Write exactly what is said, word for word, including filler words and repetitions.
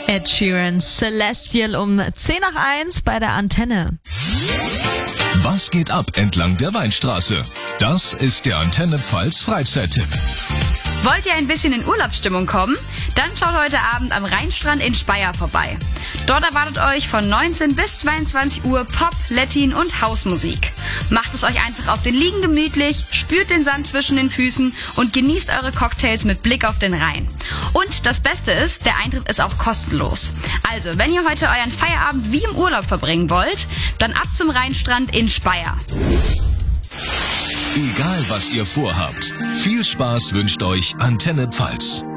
Ed Sheeran, Celestial um zehn nach eins bei der Antenne. Was geht ab entlang der Weinstraße? Das ist der Antenne Pfalz Freizeit-Tipp. Wollt ihr ein bisschen in Urlaubsstimmung kommen? Dann schaut heute Abend am Rheinstrand in Speyer vorbei. Dort erwartet euch von neunzehn bis zweiundzwanzig Uhr Pop, Latin und Hausmusik. Macht es euch einfach auf den Liegen gemütlich, spürt den Sand zwischen den Füßen und genießt eure Cocktails mit Blick auf den Rhein. Und das Beste ist, der Eintritt ist auch kostenlos. Also, wenn ihr heute euren Feierabend wie im Urlaub verbringen wollt, dann ab zum Rheinstrand in Speyer. Egal was ihr vorhabt, viel Spaß wünscht euch Antenne Pfalz.